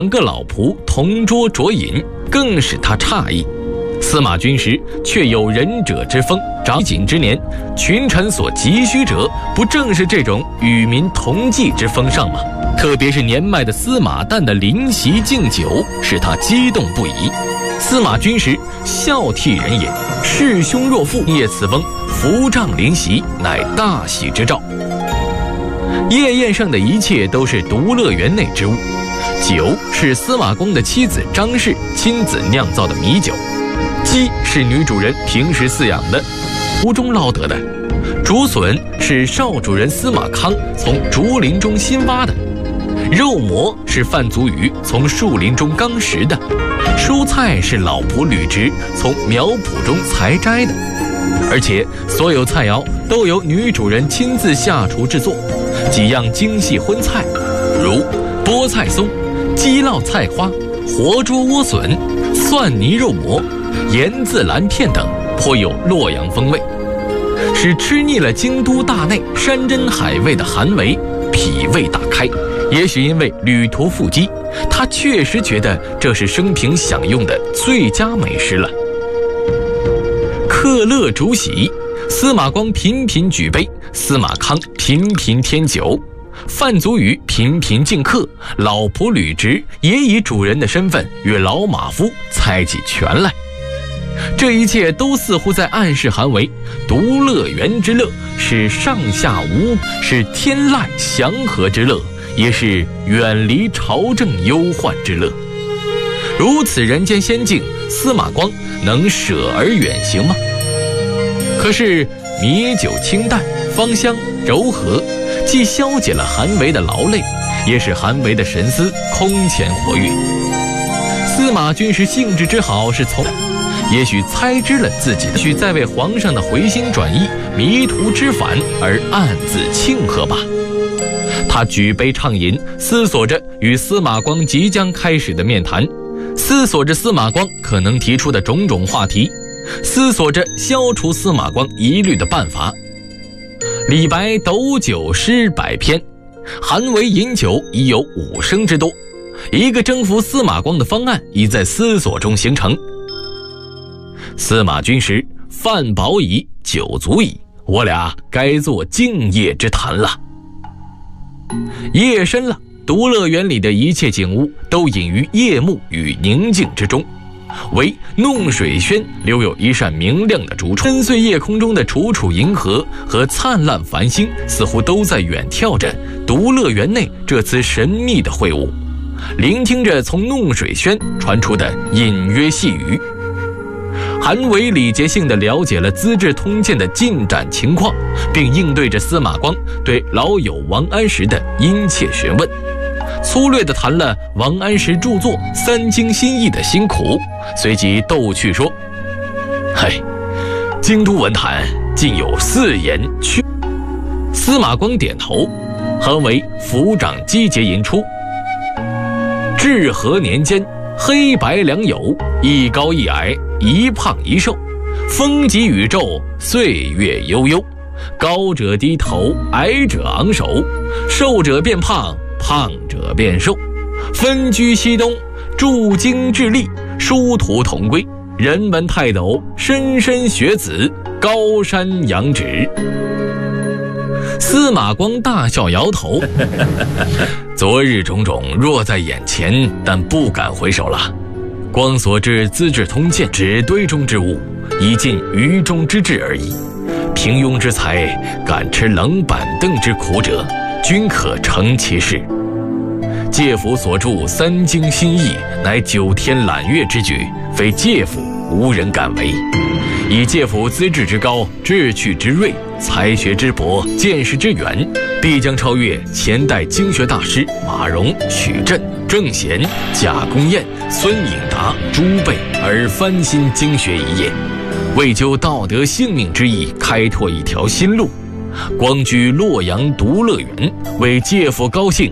个老仆同桌酌饮，更使他诧异。司马君实却有仁者之风，长景之年，群臣所急需者，不正是这种与民同济之风尚吗？特别是年迈的司马诞的临席敬酒，使他激动不已。司马君实孝悌人也，弑兄若父，夜此风，扶杖临席，乃大喜之兆。夜宴上的一切都是独乐园内之物，酒是司马光的妻子张氏亲自酿造的米酒，鸡是女主人平时饲养的，湖中捞得的，竹笋是少主人司马康从竹林中新挖的，肉馍是范祖禹从树林中刚拾的，蔬菜是老仆吕直从苗圃中采摘的，而且所有菜肴都由女主人亲自下厨制作，几样精细荤菜，如菠菜松、鸡烙菜花、活捉莴笋、蒜泥肉馍、盐渍蓝片等，颇有洛阳风味，使吃腻了京都大内山珍海味的韩维脾胃大开。也许因为旅途腹饥，他确实觉得这是生平享用的最佳美食了。客乐主喜，司马光频频举杯，司马康频频添酒，范祖禹频频敬客，老仆吕直也以主人的身份与老马夫猜起拳来。这一切都似乎在暗示韩维，独乐园之乐是上下无，是天籁祥和之乐，也是远离朝政忧患之乐。如此人间仙境，司马光能舍而远行吗？可是米酒清淡，芳香柔和，既消解了韩维的劳累，也使韩维的神思空前活跃。司马君实兴致之好是从也许猜知了自己，也许在为皇上的回心转意、迷途知返而暗自庆贺吧。他举杯畅饮，思索着与司马光即将开始的面谈，思索着司马光可能提出的种种话题，思索着消除司马光疑虑的办法。李白斗酒诗100篇，韩维饮酒已有5升之多，一个征服司马光的方案已在思索中形成。司马君实，饭饱矣，酒足矣，我俩该做静夜之谈了。夜深了，独乐园里的一切景物都隐于夜幕与宁静之中，唯弄水轩留有一扇明亮的烛窗，深邃夜空中的楚楚银河和灿烂繁星似乎都在远眺着独乐园内这次神秘的会晤，聆听着从弄水轩传出的隐约细语。韩维礼节性地了解了《资治通鉴》的进展情况，并应对着司马光对老友王安石的殷切询问，粗略地谈了王安石著作《三经新义》的辛苦，随即逗趣说：“嘿，京都文坛竟有4言去。”司马光点头，韩维抚掌击节吟出：“至和年间，黑白两友，一高一矮，一胖一瘦，风急雨骤，岁月悠悠。高者低头，矮者昂首，瘦者变胖，胖者变瘦。分居西东，驻京致力，殊途同归。人门泰斗，莘莘学子，高山仰止。”司马光大笑摇头：“昨日种种若在眼前，但不敢回首了。光所知《资治通鉴》纸堆中之物，已尽鱼中之志而已。平庸之才，敢吃冷板凳之苦者，均可成其事。介甫所著《三经新义》，乃9天揽月之举，非介甫无人敢为。以介甫资质之高，志趣之锐，才学之博，见识之远，必将超越前代经学大师马融、许震、郑贤、贾公彦、孙颖达、朱备，而翻新经学一页，为救道德性命之意，开拓一条新路。光居洛阳独乐园，为介甫高兴